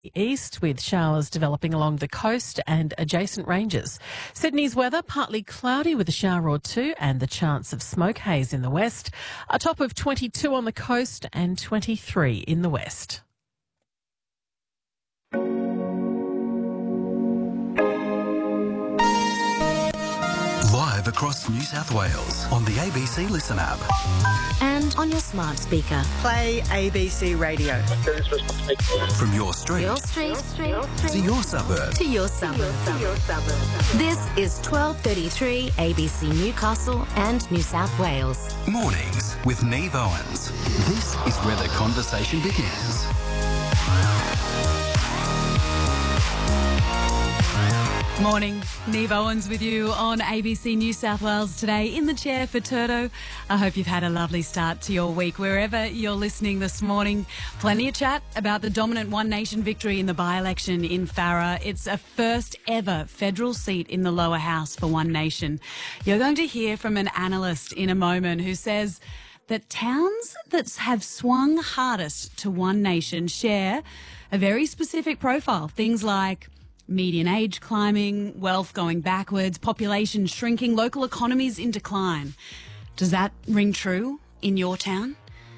east, with showers developing along the coast and adjacent ranges. Sydney's weather, partly cloudy with a shower or two and the chance of smoke haze in the west. A top of 22 on the coast and 23 in the west. Live across New South Wales on the ABC Listen app. And on your smart speaker. Play ABC Radio. From your street, to your suburb. To your suburb. This is 12:33 ABC Newcastle and New South Wales. Mornings with Neve Owens. This is where the conversation begins. Morning, Neve Owens with you on ABC New South Wales today in the chair for Turdo. I hope you've had a lovely start to your week wherever you're listening this morning. Plenty of chat about the dominant One Nation victory in the by-election in Farrer. It's a first ever federal seat in the lower house for One Nation. You're going to hear from an analyst in a moment who says that towns that have swung hardest to One Nation share a very specific profile. Things like median age climbing, wealth going backwards, population shrinking, local economies in decline. Does that ring true in your town?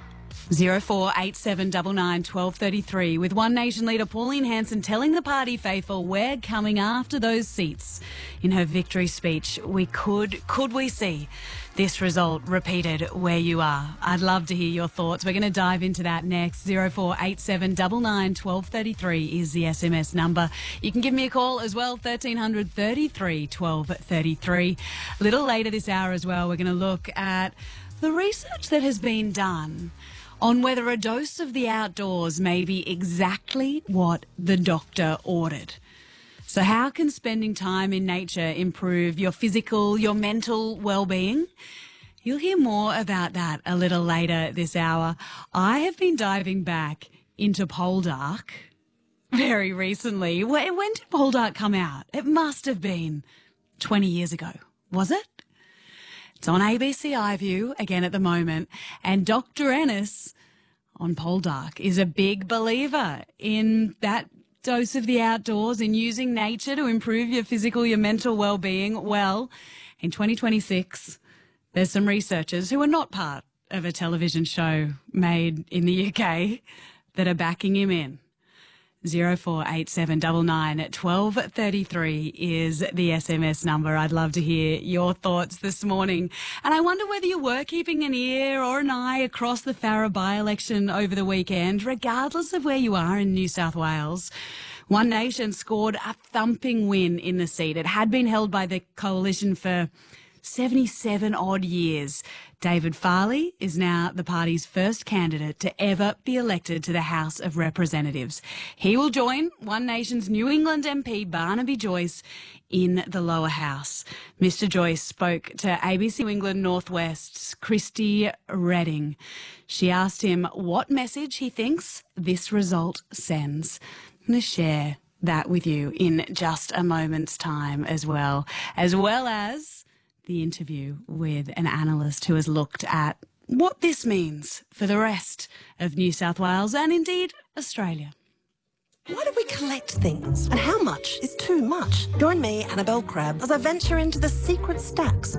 048799 1233 with One Nation leader Pauline Hanson telling the party faithful we're coming after those seats. In her victory speech, could we see this result repeated where you are? I'd love to hear your thoughts. We're going to dive into that next. 048799 1233 is the SMS number. You can give me a call as well, 1300 33 1233. A little later this hour as well, we're going to look at the research that has been done on whether a dose of the outdoors may be exactly what the doctor ordered. So how can spending time in nature improve your physical, your mental well-being? You'll hear more about that a little later this hour. I have been diving back into Poldark very recently. When did Poldark come out? It must have been 20 years ago, was it? It's on ABC iView again at the moment, and Dr. Ennis on Poldark is a big believer in that dose of the outdoors, in using nature to improve your physical, your mental well-being. Well, in 2026, there's some researchers who are not part of a television show made in the UK that are backing him in. 048799 1233 is the SMS number. I'd love to hear your thoughts this morning. And I wonder whether you were keeping an ear or an eye across the Farrer by-election over the weekend, regardless of where you are in New South Wales. One Nation scored a thumping win in the seat. It had been held by the coalition for 77 odd years. David Farley is now the party's first candidate to ever be elected to the House of Representatives. He will join One Nation's New England MP Barnaby Joyce in the lower house. Mr. Joyce spoke to ABC New England Northwest's Christy Redding. She asked him what message he thinks this result sends. I'm going to share that with you in just a moment's time as well as the interview with an analyst who has looked at what this means for the rest of New South Wales and indeed Australia. Why do we collect things? And how much is too much? Join me, Annabelle Crabb, as I venture into the secret stacks